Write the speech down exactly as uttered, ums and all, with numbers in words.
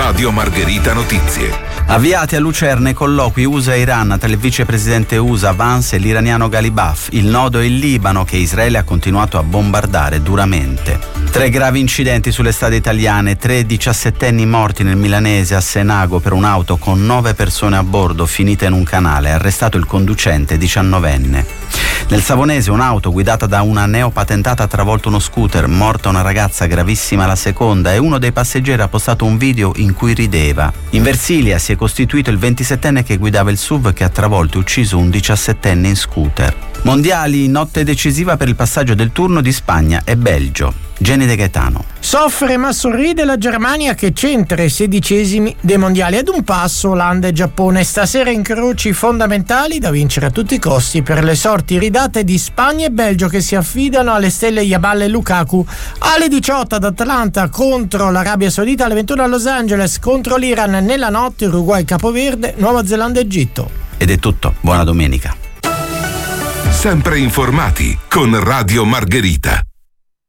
Radio Margherita Notizie. Avviati a Lucerna i colloqui U S A-Iran tra il vicepresidente U S A Vance e l'iraniano Ghalibaf. Il nodo è il Libano, che Israele ha continuato a bombardare duramente. Tre gravi incidenti sulle strade italiane, tre diciassettenni morti nel milanese a Senago per un'auto con nove persone a bordo finita in un canale, arrestato il conducente diciannovenne. Nel Savonese un'auto guidata da una neopatentata ha travolto uno scooter, morta una ragazza, gravissima la seconda, e uno dei passeggeri ha postato un video in cui rideva. In Versilia si è costituito il ventisettenne che guidava il S U V che ha travolto e ucciso un diciassettenne in scooter. Mondiali, notte decisiva per il passaggio del turno di Spagna e Belgio. Jenny De Gaetano. Soffre ma sorride la Germania che centra i sedicesimi dei mondiali. Ad un passo Olanda e Giappone. Stasera incroci fondamentali da vincere a tutti i costi per le sorti ridate di Spagna e Belgio, che si affidano alle stelle Jabal e Lukaku. Alle diciotto ad Atlanta contro l'Arabia Saudita, alle ventuno a Los Angeles contro l'Iran, nella notte Uruguay Capoverde, Nuova Zelanda Egitto. Ed è tutto, buona domenica. Sempre informati con Radio Margherita.